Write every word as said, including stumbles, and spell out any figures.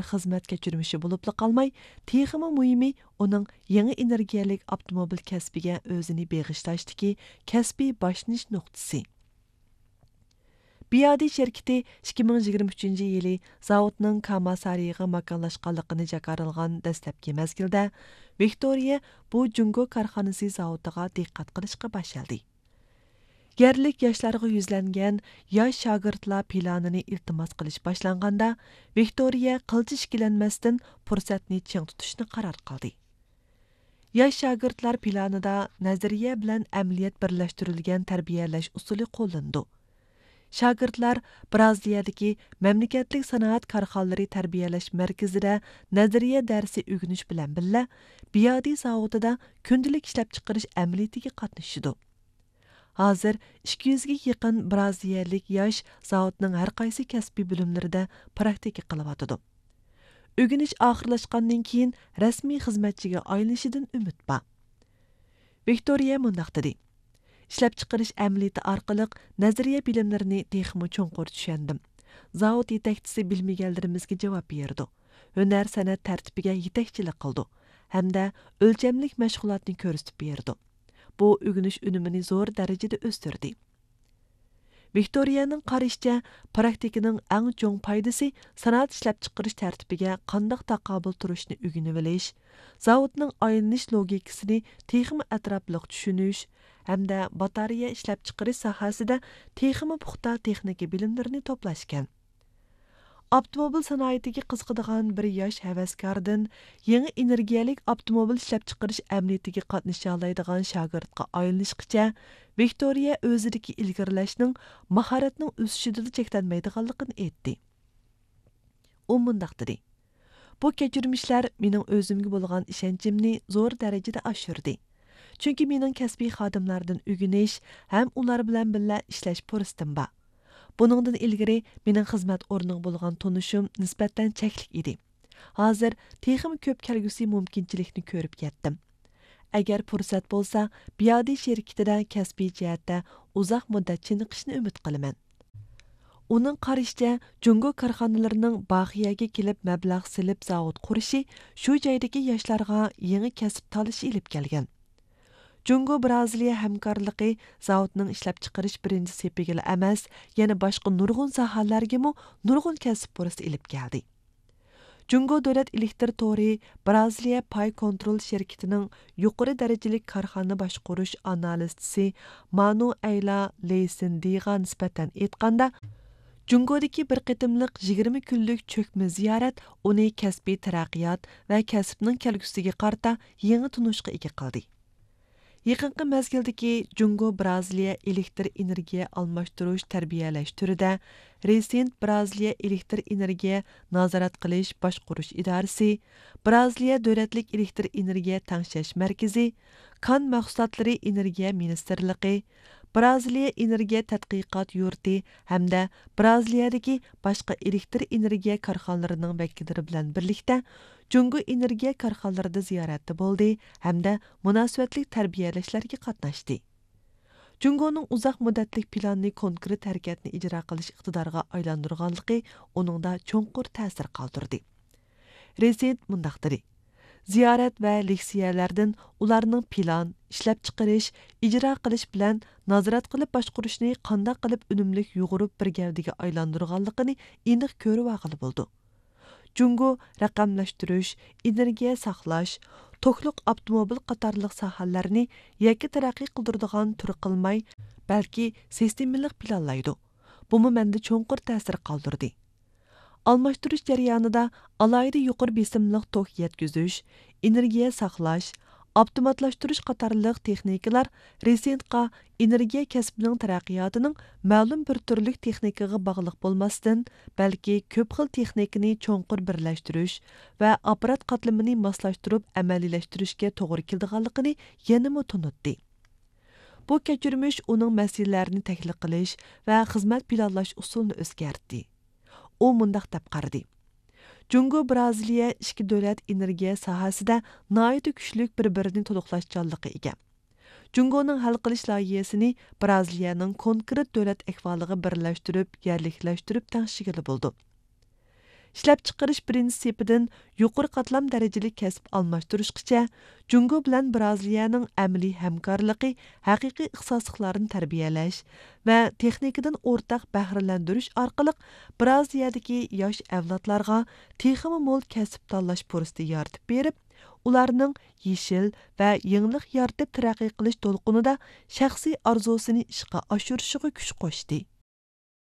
xizmat kechirmishi bo'libla qolmay, texmi muhimi uning yangi energiyalik avtomobil kasbiga o'zini beg'ishlashdiki, kasbiy boshlanish nuqtasi. Biyadi şirketi ikki ming yigirma uchinchi yili zavodning Kamasariga makonlashganligini jakarilgan dastlabki mezgilda Victoria bu Jungo korxonasi zavodiga diqqat qilishga boshladi. Yerlik yoshlarga yuzlangan yosh shogirdlar planini iltimos qilish boshlanganda Victoria qilchi ishkilanmasdan fursatni ching tutishni qaror qildi. Yosh shogirdlar planida nazariya bilan amaliyot birlashtirilgan tarbiyalash usuli qo'llandi. Shogirdlar Braziliyadagi mamlakatlik sanoat korxonalari tarbiyalash markazida nazariya darsi o'rganish bilan birga Biyadi zavodida kundalik ishlab chiqarish amaliyatiga qatnashdi. Hozir ikki yuzga yaqin braziliyalik yosh zavodning har qaysi kasbiy bo'limlarida praktika qilyotdi. O'rganish oxirlashgandan keyin rasmiy xizmatchiga aylanishidan umid bor. Victoria mundaq dedi: İşləp çıxırış əməliyyatı arqılıq nazariya bilimlərini texmi çoğunqur düşəndim. Zavod yetakçisi bilmegənlərimizə cavab berdi. Hünər sənət tərtibigə yetakçilik qıldı. Həm də ölçəmlik məşğulatını göstərib berdi. Bu öyrəniş ünümünü zor dərəcədə östürdü. Victoria'nın qarışca praktikaның ən çoğ faydası sanat işləp çıxırış tərtibigə qandaq taqabül turishni öyrənib bilish, zavodның aylanish logikasını texmi ətraflıq düşünüş, hamda batareya ishlab chiqarish sohasida texmi puxta texnika bilimlarini to'plashgan. Avtomobil sanoatiga qiziqadigan bir yosh havaskordan yangi energiyalik avtomobil ishlab chiqarish amaliyatiga qatnasha oladigan shogirdga aylanishgacha Victoria o'zidagi ilgarilashning mahoratning o'sishida cheklanmaydiganligini aytdi. U mundaq dedi: "Bu kechirmishlar mening o'zimga bo'lgan ishonchimni zo'r darajada oshirdi. Chunki mening kasbiy xodimlardan o'rganish ham ular bilan birga ishlash fursatim bor. Buningdan ilgari mening xizmat o'rnim bo'lgan tunishim nisbatan cheklik edi. Hozir texim ko'p kelgusi mumkinchilikni ko'rib yetdim. Agar fursat bo'lsa, Biyadi shirkatida kasbiy jihatda uzoq muddat chiniqishni umid qilaman." Uning qarashicha, Jungo korxonalarining Baxiyaga kelib mablag' silib zavod qurishi shu joydagi yoshlarga yangi kasb talish ilib kelgan. Jungo Braziliya hamkorligi zavodning ishlab chiqarish birinchi sepiga emas, yana boshqa nurg'un sohalarga mo nurg'un kasb fursati ilib keldi. Jungo davlat elektr tori Braziliya pay kontrol shirkatining yuqori darajali korxona boshqarish analistisi Manu Ayla Leysindiga nisbatan aytganda, Jungodagi bir qitimliq yigirma kunlik cho'kma ziyorat uni kasbiy taraqqiyot va kasbning kelgusiga qarta yangi tunishga ega qildi. Yaqinqi mezgildagi Jungo Braziliya elektr energiya almashtirish tarbiyalash turida Resent Braziliya elektr energiya nazorat qilish boshqarish idorasi, Braziliya davlatlik elektr energiya tangshash markazi, Kan mahsulotlari energiya ministerligi, Braziliya energiya tadqiqot yurti hamda Braziliyadagi boshqa elektr energiya korxonalarining vakillari bilan birlikda Jungo energiya korxonalarida ziyoratda bo'ldi hamda munosabatli tarbiyalashlarga qatnashdi. Jungoning uzoq muddatli planni konkret harakatni ijro qilish iqtidoriga aylantirganligi uningda cho'nqur ta'sir qoldirdi. Resent mundaq dedi: "Ziyorat va leksiyalardan ularning plan, ishlab chiqarish, ijro qilish bilan nazorat qilib boshqarishni qanday qilib unumli yug'urib bir gavdiga aylantirganligini aniq ko'rib olg'ili bo'ldi. Jungo raqamlashtirish, energiya saqlash, to'kliq avtomobil qatorliq sohalarni yakka taraqqiy qildiradigan tur qilmay, balki sistemalik planlaydi. Bu menda cho'nqur ta'sir qoldirdi. Almashtirish jarayonida alayda yuqori besimliq tok yetkazish, energiya saqlash, avtomatlashtirish qatorliq texnikalar Resentga energiya kasbining taraqqiyotining ma'lum bir turlik texnikaga bog'liq bo'lmasdan, balki ko'p xil texnikani cho'nqur birlashtirish va apparat qatlamini moslashtirib amaliylashtirishga to'g'ri keladiganligini yanada tunutdi. Bu kechirmish uning masalalarini tahlil qilish va xizmat planlash usulini o'zgartdi. U mundaq deb qaradi: Jungo Braziliya ikki davlat energiya sohasida nihoyatda kuchli bir-birini to'liqlashganligi ega. Jungoning hal qilish loyihasini Braziliyaning konkret davlat ahvoliga birlashtirib, yerliklashtirib tangshigili bo'ldi. ishlab chiqarish prinsipidan yuqori qatlam darajali kasb almashtirishgacha Jungo bilan Braziliyaning amaliy hamkorligi haqiqiy ixtisosliklarni tarbiyalash va texnikadan o'rtaq bahrilantirish orqali Braziliyadagi yosh avlodlarga texmi mo'l kasb tanlash fursati yaratib berib, ularning yeshil va yangilik yaratib taraqqiy qilish to'lqinida shaxsiy orzusini ishga oshirishiga kuch qo'shdi.